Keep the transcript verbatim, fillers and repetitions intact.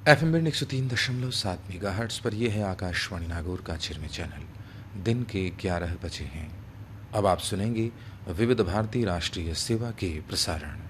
F M band एक सौ तीन दशमलव सात मेगा हर्ट्स पर यह है आकाशवाणी नागौर का चिरमे चैनल। दिन के ग्यारह बजे हैं। अब आप सुनेंगे विविध भारती राष्ट्रीय सेवा के प्रसारण।